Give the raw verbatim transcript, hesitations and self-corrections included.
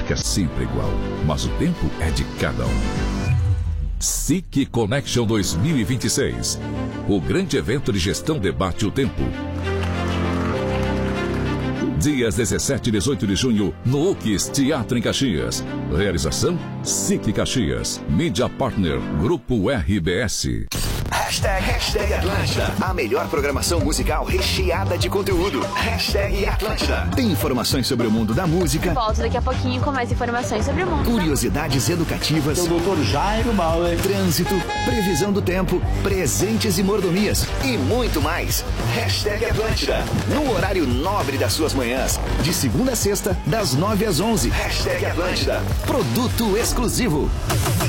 música é sempre igual, mas o tempo é de cada um. S I C Connection dois mil e vinte e seis. O grande evento de gestão debate o tempo. Dias dezessete e dezoito de junho, no U C S Teatro em Caxias. Realização S I C Caxias. Media Partner, Grupo R B S. Hashtag, hashtag Atlântida. A melhor programação musical recheada de conteúdo. Hashtag Atlântida. Tem informações sobre o mundo da música. Volto daqui a pouquinho com mais informações sobre o mundo. Curiosidades educativas. O doutor Jairo Bauer. Trânsito, previsão do tempo, presentes e mordomias. E muito mais. Hashtag Atlântida. No horário nobre das suas manhãs. De segunda a sexta, das nove às onze. Hashtag Atlântida. Produto exclusivo.